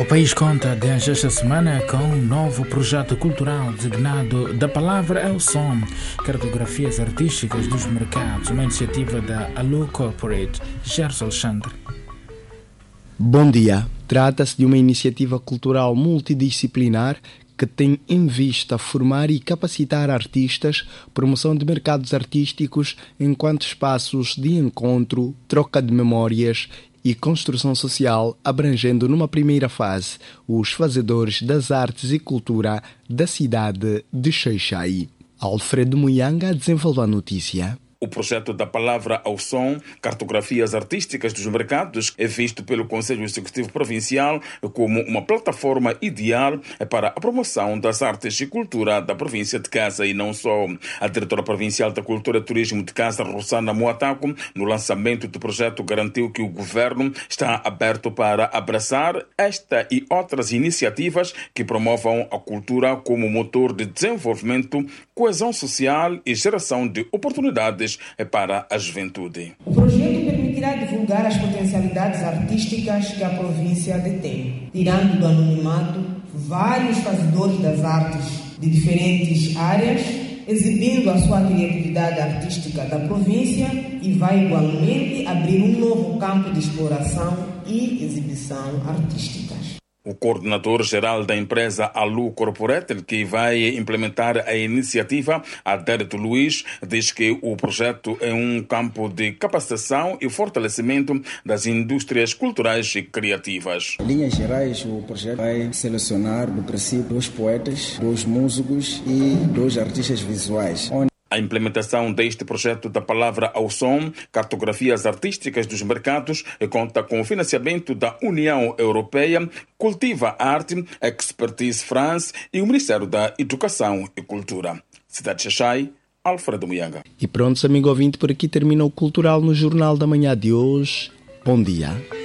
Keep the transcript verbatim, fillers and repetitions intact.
O país conta desde esta semana com um novo projeto cultural designado Da Palavra é o Som, cartografias artísticas dos mercados, uma iniciativa da Allu Corporate. Gerson Alexandre. Bom dia. Trata-se de uma iniciativa cultural multidisciplinar que tem em vista formar e capacitar artistas, promoção de mercados artísticos enquanto espaços de encontro, troca de memórias e construção social, abrangendo numa primeira fase os fazedores das artes e cultura da cidade de Xai-Xai. Alfredo Muyanga desenvolve a notícia. O projeto Da Palavra ao Som, cartografias artísticas dos mercados, é visto pelo Conselho Executivo Provincial como uma plataforma ideal para a promoção das artes e cultura da província de Casa e não só. A diretora provincial da Cultura e Turismo de Casa, Rosana Moataco, no lançamento do projeto garantiu que o governo está aberto para abraçar esta e outras iniciativas que promovam a cultura como motor de desenvolvimento, coesão social e geração de oportunidades para a juventude. O projeto permitirá divulgar as potencialidades artísticas que a província detém, tirando do anonimato vários fazedores das artes de diferentes áreas, exibindo a sua criatividade artística da província e vai igualmente abrir um novo campo de exploração e exibição artísticas. O coordenador-geral da empresa Allu Corporate, que vai implementar a iniciativa, Adérito Luiz, diz que o projeto é um campo de capacitação e fortalecimento das indústrias culturais e criativas. Em linhas gerais, o projeto vai selecionar do princípio dois poetas, dois músicos e dois artistas visuais. A implementação deste projeto Da Palavra ao Som, cartografias artísticas dos mercados, conta com o financiamento da União Europeia, Cultiva Arte, Expertise France e o Ministério da Educação e Cultura. Cidade de Xai, Alfredo Muyanga. E pronto, amigo ouvinte, por aqui termina o Cultural no Jornal da Manhã de hoje. Bom dia.